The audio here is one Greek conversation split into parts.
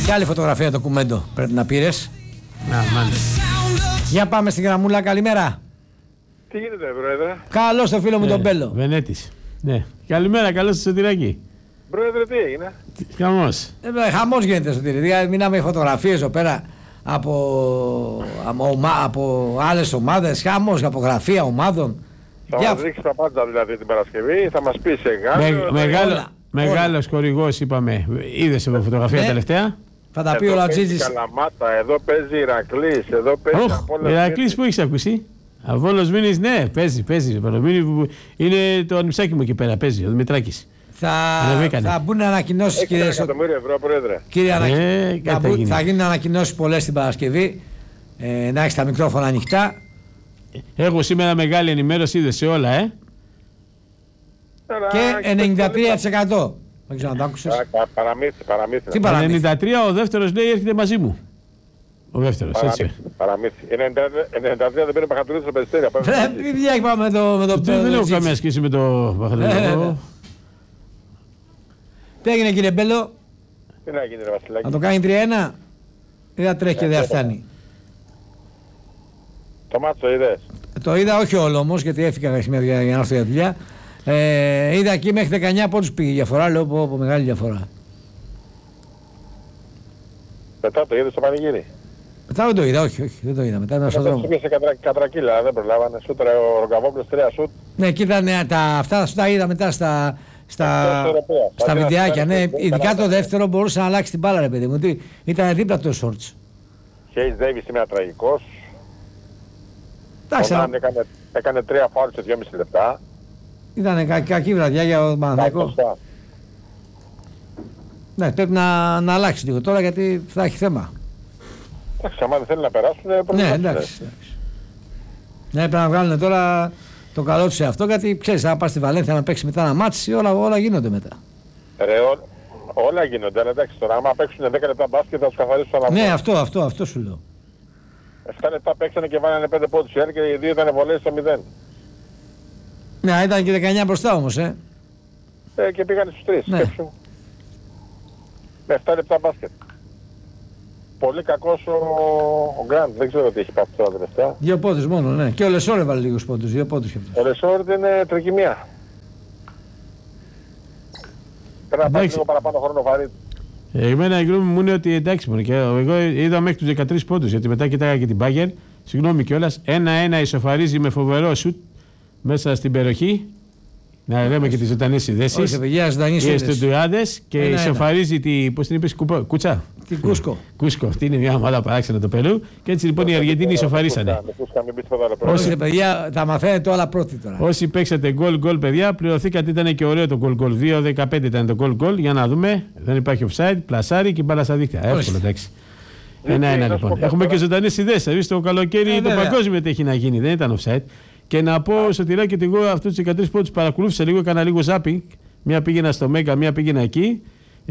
Και άλλη φωτογραφία ντοκουμέντο πρέπει να πήρες. Μάλιστα. Για πάμε στην γραμμούλα, καλημέρα. Τι γίνεται, Πρόεδρε? Καλώς το φίλο μου τον Μπέλο. Βενέτης. Ναι. Καλημέρα, καλώς στο Σωτηράκι. Πρόεδρε, τι έγινε? Χαμός. Χαμός γίνεται στο τυρί. Μιλάμε φωτογραφίες εδώ πέρα από άλλες ομάδες. Χαμός, από γραφεία ομάδων. Θα μας δείξει τα πάντα δηλαδή την Παρασκευή, θα μας πει σε Γάλλο. Μεγάλος χορηγός είπαμε. Είδες από φωτογραφία τελευταία. Θα τα πει ο Λατζίτζης. Καλαμάτα, εδώ παίζει Ηρακλής, εδώ παίζει Απόλλωνας. Ηρακλής που έχεις ακούσει? Αβόλος Μήνης, ναι, παίζει. Είναι το ανιψάκι μου εκεί πέρα, παίζει, ο Δημητράκης. Θα μπουν ανακοινώσεις, κύριε. 6 εκατομμύρια ευρώ, Πρόεδρε. Θα γίνουν ανακοινώσεις πολλές την Παρασκευή. Να έχεις τα μικρόφωνα ανοιχτά. Έχω σήμερα μεγάλη ενημέρωση, είδες σε όλα, Και 93%. Δεν ξέρω αν το άκουσες. Παραμύθι. Τι παραμύθι? 93, ο δεύτερος λέει έρχεται μαζί μου. Ο δεύτερος, έτσι. Παραμύθι. 93 δεν πήρε Παχατουρίδη στο Περιστέρι. Παιδιά, πάμε με το Δεν έχω καμία σχέση με το Παχατουρίδη. Τι έγινε, κύριε Μπέλο? Τι να γίνει, ρε Βασιλάκη? Να το κάνει 3-1 ή θα τρέχει και δεν φτάνει? Το μάτσο είδες? Το είδα, όχι όλο όμως, γιατί έφυγα για να έρθω για δουλειά. Είδα εκεί μέχρι 19 πόντους πήγε η διαφορά, λέω από μεγάλη διαφορά. Μετά το είδες στο πανηγύρι? Μετά δεν το είδα, όχι, δεν το είδα. Μετά ήταν στον δρόμο. Πήγε σε κατρακύλα, δεν προλάβανε. Σούτρα ο Ρογκαβόπουλος 3 σούτ. Ναι, κοίτα, αυτά τα είδα μετά στα βιντεάκια. Ναι, ειδικά το δεύτερο μπορούσε να αλλάξει την μπάλα, ρε παιδί μου. Ήταν δίπλα το σόρτς. Χέις Ντέιβις σήμερα τραγικός. Έκανε 3 φάουλ σε 2,5 λεπτά. Ήταν κακή βραδιά για τον Παναθηναϊκό. Ναι, πρέπει να αλλάξει λίγο τώρα γιατί θα έχει θέμα. Εντάξει, άμα δεν θέλει να περάσουν, ναι, εντάξει. Ναι, πρέπει να βγάλουν τώρα το καλό του σε αυτό, γιατί ξέρεις, αν πας στη Βαλένθια να παίξει μετά ένα μάτσι, όλα γίνονται μετά. Ρε, όλα γίνονται, αλλά εντάξει, τώρα άμα παίξουν 10 λεπτά μπάσκετ θα τους καθαρίσουν τον ναι, αυτό σου λέω. 7 λεπτά παίξανε και βάλανε 5 πόντους και οι δύο ήταν βολές στο 0. Ναι, ήταν και 19 μπροστά όμως, και πήγανε στους 3. Ναι. Με 7 λεπτά μπάσκετ. Πολύ κακός ο Γκραντ, δεν ξέρω τι έχει πάθει τώρα τελευταία. 2 πόντους μόνο, ναι. Και ο Λεσόρ έβαλε λίγους πόντους, 2 πόντους και αυτός. Ο Λεσόρ είναι τρικυμία. Πρέπει να πάει λίγο παραπάνω χρόνο βαρύ. Εμένα η γνώμη μου είναι ότι εντάξει μόνο και εγώ είδα μέχρι τους 13 πόντους, γιατί μετά κοιτάγα και την Μπάγκερ. Συγγνώμη κιόλας, 1-1 ισοφαρίζει με φοβερό σουτ μέσα στην περιοχή. Να λέμε και τις ζωντανές συνδέσεις. Και στους Τουιάδες και ισοφαρίζει πώς την είπες, Κούτσα. Την Κούσκο. Κούσκο, αυτή είναι μια ομάδα παράξενα το Περού. Και έτσι λοιπόν οι Αργεντίνοι ισοφαρίσανε. Όσοι παιδιά τα μαθαίνετε όλα πρώτοι τώρα. Όσοι παίξατε γκολ, παιδιά, πληρωθήκατε, ήταν και ωραίο το γκολ. 2-15 ήταν το γκολ. Για να δούμε, δεν υπάρχει offside, πλασάρι και μπάλα στα δίκτυα. Εύκολο, εντάξει. 1-1 λοιπόν. Έχουμε και ζωντανές ιδέες. Δηλαδή το καλοκαίρι το παγκόσμιο τι έχει να γίνει, δεν ήταν offside. Και να πω Σωτηράκη ότι εγώ αυτούς τους 13 πόντους παρακολούθησα λίγο, έκανα λίγο zapping. Μία πήγαινα στο Μέγκα, μία πήγαινα εκεί.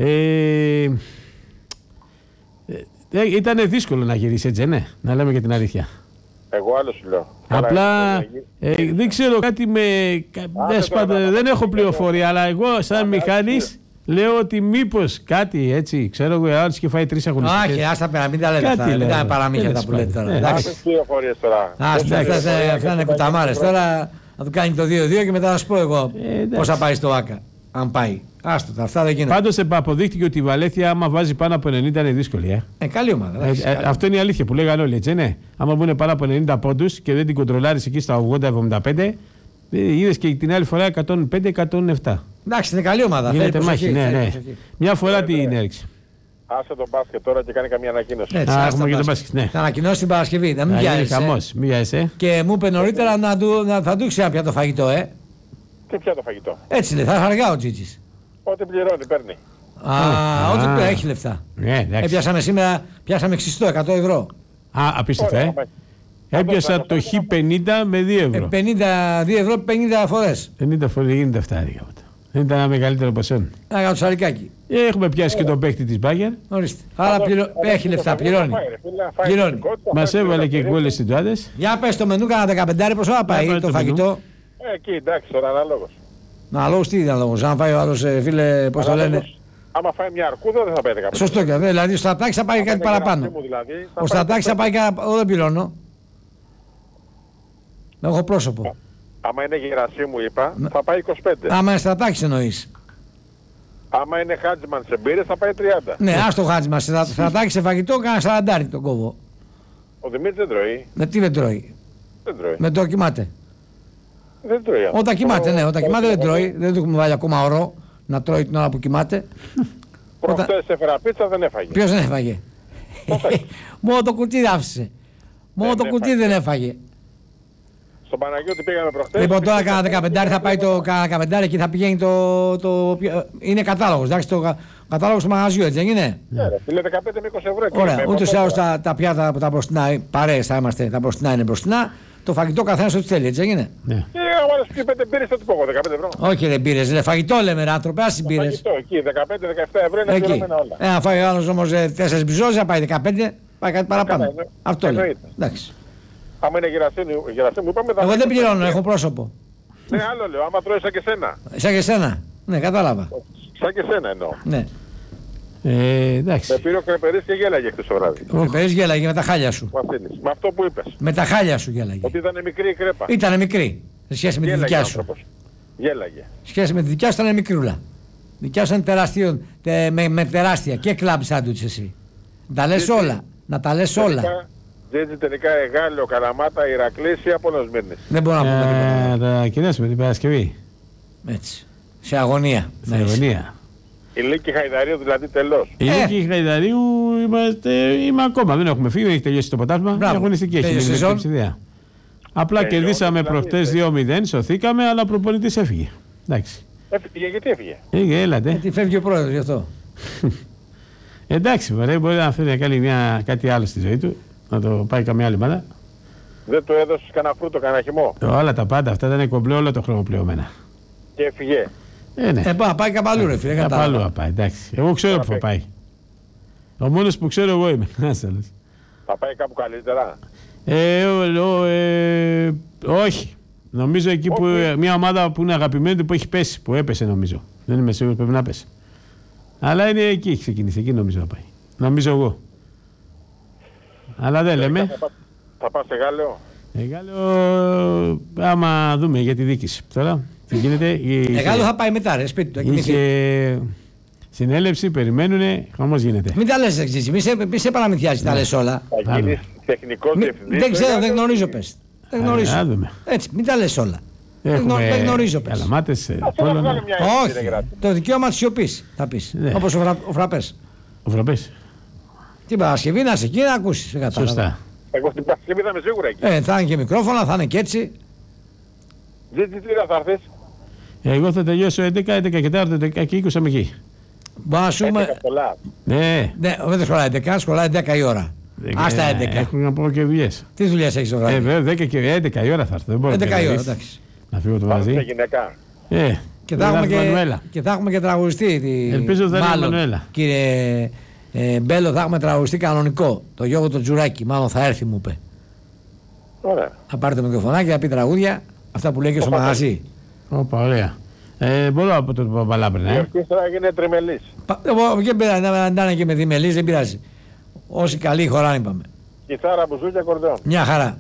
Ήταν δύσκολο να γυρίσει έτσι, ναι, να λέμε και την αλήθεια. Εγώ άλλο σου λέω. Απλά δεν ξέρω κάτι με... δεν έχω πληροφορία, αλλά εγώ σαν Μιχάλης λέω ότι μήπως κάτι έτσι, ξέρω εγώ, άλλος και φάει 3 αγωνιστικές. Όχι, άστα πέρα, μην τα λέτε αυτά, μην τα παραμύθια τα που λέτε τώρα. Άστα πληροφορίες τώρα. Αυτά είναι κουταμάρες τώρα, να του κάνει το 2-2 και μετά να σου πω εγώ πώς θα πάει στο ΆΚΑ, αν πάει. Άστο, αυτά δεν γίνονται. Πάντως αποδείχτηκε ότι η Βαλένθια άμα βάζει πάνω από 90 είναι δύσκολη. Καλή ομάδα. Αυτό είναι η αλήθεια που λέγανε όλοι, έτσι, ναι. Άμα μπουν πάνω από 90 πόντους και δεν την κοντρολάρεις εκεί στα 80-75, είδες και την άλλη φορά 105-107. Εντάξει, είναι καλή ομάδα. Γίνεται μάχη, ναι. Μια φορά την έριξε. Άσε τον μπάσκετ τώρα και κάνει καμία ανακοίνωση. Έχουμε και τον μπάσκετ, ναι. Θα ανακοινώσει την Παρασκευή, να μην βιάζεσαι. Και μου είπε νωρίτερα θα του ήξερα πια το φαγητό, Τι πια το φαγητό? Έτσι λέει, θα αργά ο Τζίτζης. Ό,τι πληρώνει, παίρνει. Ό,τι έχει λεφτά. Πιάσαμε σήμερα, ξυστό 100 ευρώ. Απίστευτο, Έπιασα το Χ50 με 2 ευρώ. 52 ευρώ 50 φορές. 50 φορές γίνεται αυτά. Δεν ήταν ένα μεγαλύτερο ποσό. Ένα κατσαρικάκι. Έχουμε πιάσει και τον παίκτη της Μπάγκερ. Ορίστε. Άρα έχει λεφτά, πληρώνει. Μας έβαλε και γκόλες στις Τουάδες. Για πες το μενού, κάνα 15 πόσο θα πάει το φαγητό. Εκεί εντάξει, τώρα αναλόγως. Αναλόγως τι είναι αναλόγως, αν πάει ο άλλος φίλε, πώς το λένε. άμα φάει μια αρκούδα δεν θα πάει 15. Σωστό και δηλαδή ο Στρατάκης θα πάει κάτι παραπάνω. Δηλαδή, Ο Στρατάκης θα πάει κάτι. Δεν πληρώνω. Έχω πρόσωπο. Άμα είναι Γερασίμου είπα, θα πάει 25. Άμα είναι Στρατάκης εννοείς. Άμα είναι Χάτζημαν σε μπύρες θα πάει 30. Ναι, άστο Χάτζημαν. Στρατάκη σε φαγητό, κάνα 40 τον κόβω. Ο Δημήτρης δεν τρώει. Με τι δεν τρώει. Δεν τρώει. Με το κοιμάται. Δεν τρώει. Όταν κοιμάται, ναι, όταν κοιμάται δεν τρώει. Δεν του έχουμε βάλει ακόμα ωρό να τρώει την ώρα που κοιμάται. Προχτές έφερα πίτσα, δεν έφαγε. Ποιος δεν έφαγε. Μόνο το κουτί άφησε. Μόνο το κουτί δεν έφαγε. Στον Παναγιώτη πήγαμε προχτές. Λοιπόν, τώρα κάνα 15 θα πάει το κάνα 15 και θα πηγαίνει το. Είναι κατάλογος, εντάξει, το κατάλογος του μαγαζιού, έτσι δεν είναι. Ναι, φίλε, 15 με 20 ευρώ. Ωραία, ούτως ή άλλως τα πιάτα τα μπροστινά, παρέες θα είμαστε, τα μπροστινά είναι μπροστινά. Το φαγητό καθένας ό,τι θέλει, έτσι δεν είναι. Ναι. Και άμα σου πει 5 μπύρες, θα του πω εγώ 15 ευρώ. Όχι, δεν πήρες, ρε φαγητό λέμε, ρε άνθρωπε, άσε μπύρες. Φαγητό, εκεί 15-17 ευρώ είναι πληρωμένα όλα. Αν φάει ο άλλος όμως 4 μπιζόζια, πάει 15, πάει κάτι παραπάνω. Αυτό λέει. Εντάξει. Άμα είναι Γερασίμου, είπαμε. Εγώ δεν πληρώνω, έχω πρόσωπο. Ναι, άλλο λέω, άμα τρώει σαν και σένα. Σαν και σένα. Ναι, κατάλαβα. Σαν και σένα εννοώ. Ναι. Εντάξει. Με πήρε ο Κρεπερής και γέλαγε χτες το βράδυ. Ο Κρεπερής γέλαγε με τα χάλια σου. Βασίλης, με αυτό που είπες. Με τα χάλια σου γέλαγε. Ότι ήταν μικρή η κρέπα. Ήτανε μικρή. Σε σχέση με τη δικιά σου. Γέλαγε. Σε σχέση με τη δικιά σου ήταν μικρούλα. Η δικιά σου ήταν τεράστιο, με τεράστια και κλαμπ σάντουιτς εσύ. Τα λες όλα. Να τα λες όλα. Έτσι τελικά Εγάλεο, Καλαμάτα, Ηρακλής ή Απόλλωνας Μύρνης. Δεν μπορώ να πούμε τίποτα. Θα κοινέσουμε την Παρασκευή. Έτσι. Σε αγωνία. Σε αγωνία. Η Λίκη Χαϊδαρίου δηλαδή τελώς. Η Λίκη Χαϊδαρίου είμαι ακόμα. Δεν έχουμε φύγει, δεν έχει τελειώσει το ποτάσμα. Είναι αγωνιστική, έχει ιδέα. Απλά κερδίσαμε προχτές 2-0, σωθήκαμε, αλλά ο προπονητής έφυγε. Εντάξει. Έφυγε, γιατί έφυγε. Έλατε. Γιατί φεύγει ο πρόεδρος γι' αυτό. Εντάξει, μπορεί να θέλει να κάνει κάτι άλλο στη ζωή του, να το πάει καμιά άλλη μάνα. Δεν του έδωσες κανένα φρούτο, κανένα χυμό. Όλα τα πάντα, αυτά ήταν κομπλέ όλο το χρόνο πληρωμένα. Και έφυγε. Ναι. Πάει καπαλού ρε φίλε. Καπαλού θα πάει, εντάξει. Εγώ ξέρω που θα πάει. Ο μόνος που ξέρω εγώ είμαι. Θα πάει κάπου καλύτερα. Όχι. Νομίζω εκεί που μια ομάδα που είναι αγαπημένη του που έχει πέσει, που έπεσε νομίζω. Δεν είμαι σίγουρος, πρέπει να πέσει. Αλλά είναι εκεί, έχει ξεκινήσει, εκεί νομίζω να πάει. Νομίζω εγώ. Αλλά δεν λέμε. Θα πας σε Γάλλιο. Γάλλιο, άμα δούμε για τη δίκηση. Τώρα, τι γίνεται. Γάλλιο θα πάει μετά, ρε, σπίτι του. Είχε συνέλευση, περιμένουνε, όμως γίνεται. Μην τα λες, εξής, μη σε παραμυθιάζει, τα λες όλα. Θα γίνεις τεχνικός διευθυντής. Δεν ξέρω, δεν γνωρίζω πες. Δεν γνωρίζω. Έτσι, μην τα λες όλα. Δεν γνωρίζω πες. Καλαμάτες, όχι, το δικαίωμα της σιωπής θα πεις, όπως ο Φραπές. Ο Φραπές. Την Παρασκευή να είσαι εκεί να ακούσεις. Σωστά. Εγώ στην Παρασκευή θα είμαι σίγουρα εκεί. Θα είναι και μικρόφωνα, θα είναι και έτσι. Τι θα έρθεις. Εγώ θα τελειώσω 11 και 4, 11 και 20 είμαι εκεί. Μπορούμε να σου πούμε. Ναι. Δεν σχολάει 11, σχολάει 10 η ώρα. Άστα 11. Έχουν να πω και δουλειές. Τι δουλειές έχεις το βράδυ. Βέβαια, 10 και 11 η ώρα θα έρθω. Δεν μπορώ 11 η ώρα, εντάξει. Να φύγω το μαζί. Και θα έχουμε και τραγουδιστή. Ελπίζω θα είναι η Μανουέλα. Κύριε Μπέλο, θα έχουμε τραγουδιστή κανονικό. Το Γιώργο το Τζουράκι, μάλλον θα έρθει, μου είπε. Ωραία. Θα πάρει το μικροφωνάκι, θα πει τραγούδια, αυτά που λέει και στο μαγαζί. Όπα, ωραία. Μπορώ από το Παπαλάμπρενα. Η ορκήστρα έγινε τριμελής. Δεν πειράζει, να είναι και με διμελής, δεν πειράζει. Όσοι καλοί χωράνε, είπαμε. Κιθάρα, μπουζούκια, κορδόν. Μια χαρά.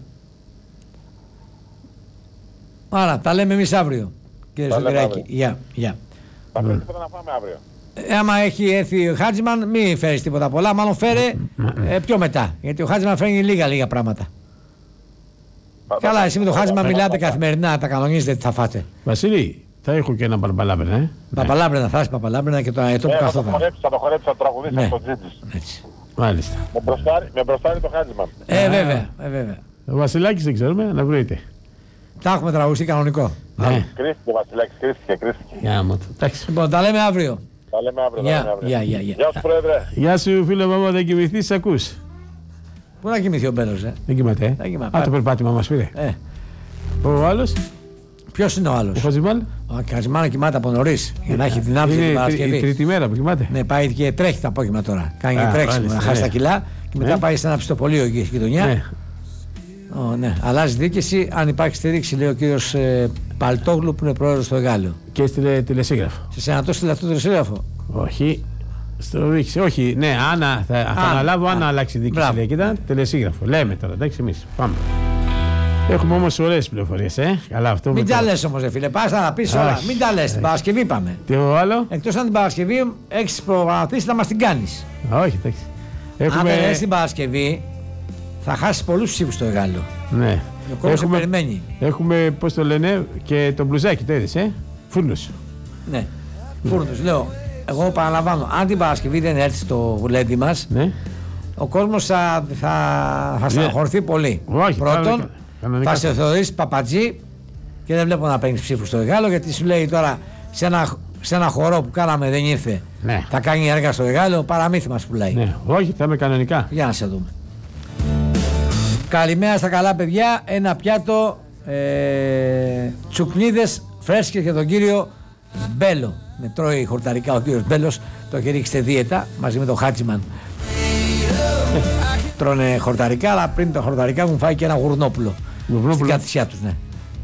Άρα, τα λέμε εμείς αύριο, κύριε Σωτηράκη. Γεια. Θα πρέπει να πάμε αύριο. Άμα έχει έρθει ο Χάτζημαν, μην φέρεις τίποτα πολλά, μάλλον φέρε πιο μετά. Γιατί ο Χάτζημαν φέρνει λίγα πράγματα. Καλά, εσύ με τον Χάτζημαν μιλάτε καθημερινά, τα κανονίζετε τι θα φάτε. Βασίλη, θα έχω και ένα Παπαλάμπρενα. Παπαλάμπρενα, θα είσαι Παπαλάμπρενα και το αετό που καθόταν. Θα το χορέψει, θα τραγουδήσει στο Τζίτζις. Μάλιστα. Με μπροστάρει το Χάτζημαν. Βέβαια. Ο Βασιλάκης δεν ξέρουμε, να βρείτε. Τα έχουμε τραγουδιστεί κανονικό. Κρίστηκε ο Βασιλάκης, κρίστηκε. Λοιπόν, τα λέμε αύριο. Τα λέμε αύριο. Γεια σου, Πρόεδρε. Γεια σου, φίλε μου, άμα δεν κοιμηθείς, ακούς. Πού να κοιμηθεί ο Μπέλος, Δεν κοιμάται, το περπάτημα μας πήρε. Ο άλλος. Ποιος είναι ο άλλος? Ο Χατζημάν. Ο Χατζημάν κοιμάται από νωρίς για να έχει δυνάμει την Παρασκευή. Είναι η τρίτη μέρα που κοιμάται. Ναι, πάει και τρέχει το απόγευμα τώρα. Κάνει τρέξιμο, να χάσει τα κιλά και μετά πάει σε ένα πιστοπολείο εκεί στη γειτονιά. Ναι, αλλάζει διοίκηση. Αν υπάρχει στήριξη, λέει ο κύριος Παλτόγλου που είναι πρόεδρος στο Εγάλεο. Και στη τηλεσίγραφο. Σε σένα το στείλε αυτό το τηλεσίγραφο? Όχι. Στο διοίκηση. Όχι, ναι, Άννα, θα αναλάβω αν αλλάξει η διοίκηση. Λέει, κοίτα, τελεσίγραφο. Λέμε τώρα, εντάξει, εμείς. Πάμε. Έχουμε όμως ωραίες πληροφορίες, Καλά, αυτό. Μην τα λες όμως, φίλε. Πας να πεις όλα. Μην τα λες. Την Παρασκευή πάμε. Τι άλλο. Εκτός αν την Παρασκευή έχεις προγραμματίσει να μας την κάνεις. Όχι, εντάξει. Αν δεν λες την Παρασκευή, θα χάσεις πολλούς ψήφους στο Εγάλεο. Ναι. Ο κόσμος σε περιμένει. Έχουμε, πώς το λένε, και το μπλουζάκι, το είδες, Φούρνος. Ναι. Φούρνος, λέω. Εγώ παραλαμβάνω, αν την Παρασκευή δεν έρθει στο γουλέντι μας, ναι. Ο κόσμος θα στεναχωρηθεί πολύ. Όχι, πρώτον, θα σε θεωρήσει παπατζή και δεν βλέπω να παίρνεις ψήφους στο Εγάλεο, γιατί σου λέει τώρα σε ένα χορό που κάναμε δεν ήρθε. Ναι. Θα κάνει έργα στο Εγάλεο, παραμύθι μας πουλάει. Ναι. Όχι, θα είμαι κανονικά. Για να σε δούμε. Καλημέρα στα καλά παιδιά. Ένα πιάτο τσουκνίδες φρέσκες για τον κύριο Μπέλο. Με τρώει χορταρικά ο κύριος Μπέλος, το έχει ρίξει στη δίαιτα μαζί με τον Χάτσιμαν. Τρώνε χορταρικά, αλλά πριν τα χορταρικά μου φάει και ένα γουρνόπουλο. Στην καθησιά τους, ναι.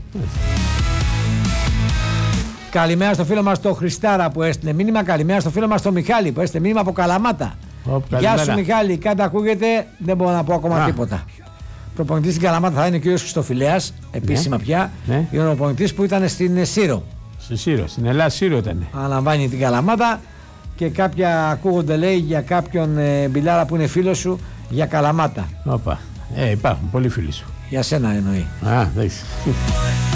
Καλημέρα στο φίλο μας το Χριστάρα που έστειλε μήνυμα. Καλημέρα στο φίλο μας το Μιχάλη που έστειλε μήνυμα από Καλαμάτα. Γεια σου Μιχάλη, κάτι ακούγεται, δεν μπορώ να πω ακόμα τίποτα. Προπονητής στην Καλαμάτα θα είναι ο κύριος Χριστοφιλέας, επίσημα πια. Είναι ο προπονητής που ήταν στην Σύρο. Στη Σύρο, στην Ελλάδα Σύρο ήταν. Αναλαμβάνει την Καλαμάτα και κάποια ακούγονται λέει για κάποιον μπιλάρα που είναι φίλος σου για Καλαμάτα. Όπα. Υπάρχουν πολλοί φίλοι σου. Για σένα εννοεί. Εντάξει.